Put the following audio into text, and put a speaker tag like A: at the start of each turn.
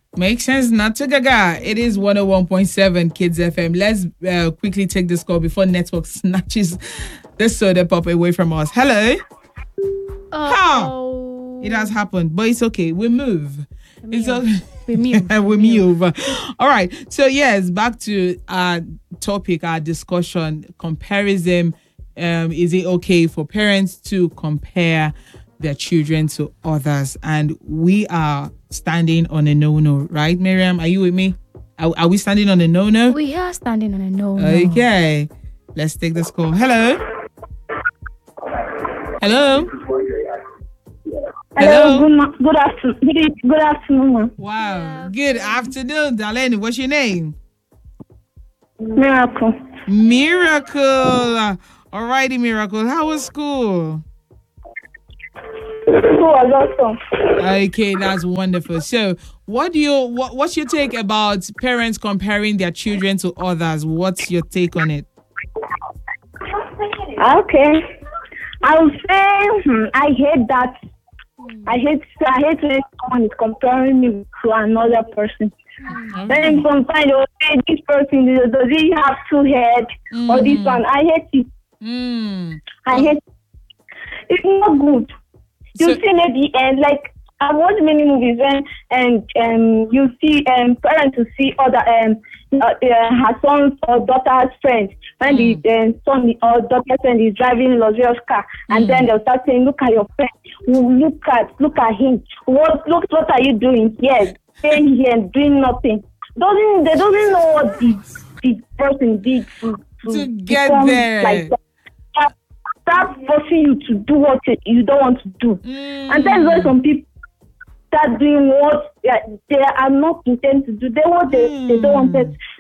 A: Makes sense. Not to gaga. It is 101.7 Kids FM. Let's quickly take this call before network snatches the soda pop away from us. Hello.
B: Oh.
A: It has happened, but it's okay. We move. It's okay.
B: We move.
A: We move. All right. So yes, back to our topic, our discussion. Comparison. Is it okay for parents to compare their children to others? And we are standing on a no-no, right, Miriam? Are you with me? Are we standing on a no-no?
B: We are standing on a no-no.
A: Okay. Let's take this call. Hello. Hello.
C: Hello. Good afternoon. Good afternoon.
A: Wow. Good afternoon, Darlene. What's your name?
C: Miracle.
A: Miracle. All righty, Miracle. How was school?
C: School was awesome.
A: Okay, that's wonderful. So, what's your take about parents comparing their children to others? What's your take on it?
C: Okay. I would say I hate that. I hate when someone is comparing me to another person. Then sometimes they'll say this person does he have two heads or this one. I hate it. I hate it. It's not good. You see maybe like I've watched many movies and you see parents to see other her son's or daughter's friends when the son or daughter's friend is driving luxurious car and then they'll start saying, look at your friend, look at him, what are you doing here, staying here and doing nothing. They don't know what the person did
A: to get there.
C: Like that. Start forcing you to do what you don't want to do. And that's why some people start doing what they are not intended to do. They don't want it.